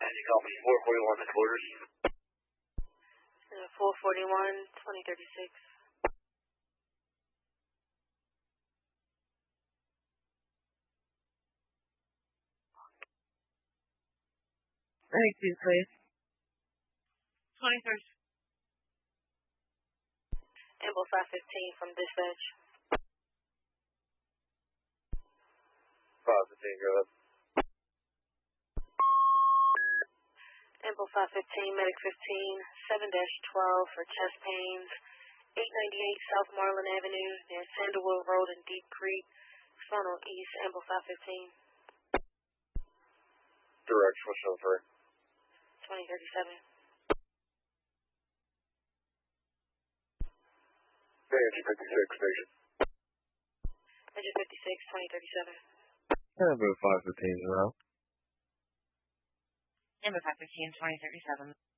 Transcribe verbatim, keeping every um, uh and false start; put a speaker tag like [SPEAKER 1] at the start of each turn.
[SPEAKER 1] you call me four forty-one at quarters.
[SPEAKER 2] Uh, four forty-one, twenty thirty-six.
[SPEAKER 3] ninety-two, please.
[SPEAKER 4] twenty-third.
[SPEAKER 2] Amble five fifteen from dispatch.
[SPEAKER 1] five fifteen, go ahead.
[SPEAKER 2] Amble five fifteen, medic fifteen, seven dash twelve for chest pains, eight ninety-eight South Marlin Avenue near Sandalwood Road in Deep Creek, funnel east, Amble five fifteen.
[SPEAKER 1] Direct, what's over?
[SPEAKER 2] twenty thirty-seven.
[SPEAKER 1] Engine fifty-six, station.
[SPEAKER 2] Engine fifty-six, twenty thirty-seven.
[SPEAKER 1] Amber five fifteen, around.
[SPEAKER 4] Amber five fifteen, twenty thirty-seven.